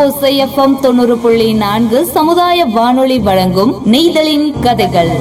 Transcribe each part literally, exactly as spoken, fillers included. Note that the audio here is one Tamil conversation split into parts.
ஓசை எஃப்எம் தொண்ணூறு புள்ளி நான்கு சமுதாய வானொலி வழங்கும் நெய்தலின் கதைகள்.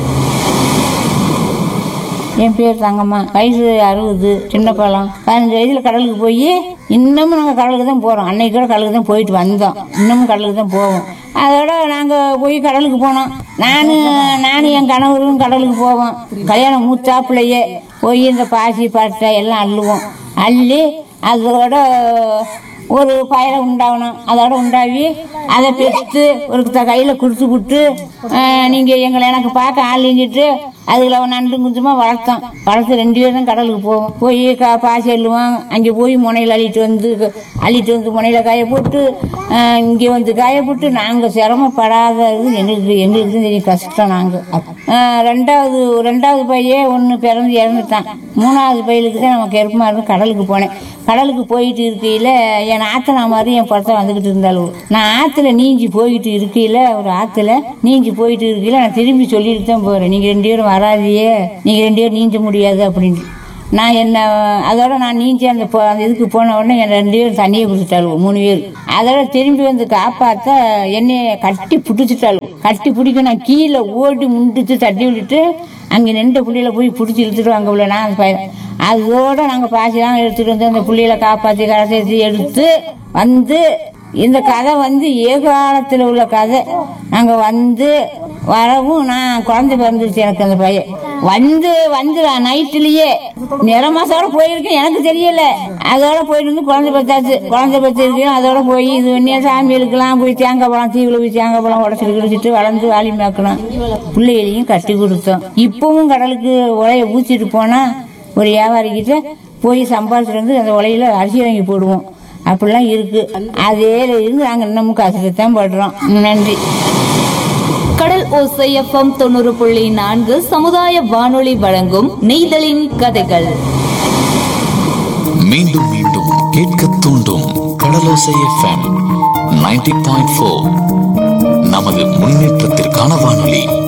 என் பேர் தங்கம்மா, வயசு அறுபது, சின்ன பழம். பதினஞ்சு வயசுல கடலுக்கு போய் இன்னமும் நாங்கள் கடலுக்கு தான் போகிறோம். அன்னைக்கு கூட கடலுக்கு தான் போயிட்டு வந்தோம், இன்னமும் கடலுக்கு தான் போவோம். அதோட நாங்கள் போய் கடலுக்கு போனோம். நான் நானும் என் கணவரும் கடலுக்கு போவோம். கல்யாணம் மூச்சாப்புலையே போய் இந்த பாசி பட்டை எல்லாம் அள்ளுவோம். அள்ளி அதோட ஒரு பயலை உண்டாகணும். அதோட உண்டாகி அதை பெற்று ஒரு கையில் கொடுத்து விட்டு நீங்கள் எங்களை எனக்கு பார்க்க ஆளுங்கிட்டு அதில் நண்டு குஞ்சமாக வளர்த்தோம். வளர்த்து ரெண்டு பேரும் கடலுக்கு போவோம். போய் கா பாசி அள்ளுவோம். அங்கே போய் முனையில் அள்ளிட்டு வந்து அள்ளிட்டு வந்து முனையில் காய போட்டு இங்கே வந்து காய போட்டு நாங்கள் சிரமப்படாதது எங்களுக்கு எங்களுக்கு தெரியும் கஷ்டம். நாங்கள் ரெண்டாவது ரெண்டாவது பையன் ஒன்று பிறந்து இறந்துட்டான். மூணாவது பையலுக்கு தான் நம்ம கெருப்பமாக இருந்து கடலுக்கு போனேன். கடலுக்கு போயிட்டு இருக்கையில் என் ஆத்தனா மாதிரி என் படத்தை வந்துக்கிட்டு இருந்தாலும் நான் ஆற்றுல நீஞ்சி போயிட்டு இருக்கையில் ஒரு ஆற்றுல நீஞ்சி போயிட்டு இருக்கையில் நான் திரும்பி சொல்லிட்டு தான் போகிறேன், நீங்கள் ரெண்டு பேரும் வராதியே, நீங்கள் ரெண்டு பேரும் நீஞ்ச முடியாது அப்படின்ட்டு. நான் என்ன அதோட நான் நீஞ்சி அந்த அந்த இதுக்கு போன உடனே என் ரெண்டு பேரும் தண்ணியை குடிச்சிட்டாளுவோம், மூணு பேர். அதோட திரும்பி வந்து காப்பாற்ற என்னைய கட்டி பிடிச்சிட்டாளுவோம். கட்டி பிடிக்க நான் கீழே ஓடி முண்டிச்சு தட்டி விட்டுட்டு அங்கே நின்ற புள்ளியில் போய் பிடிச்சி இழுத்துட்டு அங்கே உள்ள நான் பையன் அதோட நாங்கள் பாசிலாம் எடுத்துகிட்டு வந்து அந்த புள்ளியில காப்பாற்றி கரை சேர்த்து எடுத்து வந்து இந்த கதை வந்து ஏகாலத்தில் உள்ள கதை. நாங்கள் வந்து வரவும் நான் குழந்தை பிறந்துருச்சு எனக்கு. அந்த பையன் வந்து வந்து நைட்டுலயே நிற மாசோட போயிருக்கேன், எனக்கு தெரியல. அதோட போயிட்டு வந்து குழந்தை பத்தாச்சு. குழந்தை பத்து இருக்கேன். அதோட போய் இது பண்ணி சாமி இழுக்கலாம், போய் தேங்காய் பழம் தீவில் போய் தேங்காய் பழம் உடச்சிட்டு கிழிச்சிட்டு வளர்ந்து வாலி மேக்கணும். பிள்ளைகளையும் கட்டி கொடுத்தோம். இப்பவும் கடலுக்கு உலைய ஊச்சிட்டு போனா ஒரு வியாபாரிக்கிட்ட போய் சம்பாதிச்சுட்டு வந்து அந்த உலையில அரிசி வாங்கி போடுவோம். அப்படிலாம் இருக்கு. அதே இருந்து நாங்கள் இன்னமும் கஷ்டத்தான் படுறோம். நன்றி. கடல் ஓசை எஃப்எம் தொண்ணூறு புள்ளி நான்கு சமுதாய வானொலி வழங்கும் நெய்தலின் கதைகள். மீண்டும் மீண்டும் கேட்க தூண்டும் கடலோசை எஃப்எம் தொண்ணூறு புள்ளி நான்கு. நமது முன்னேற்றத்திற்கான வானொலி.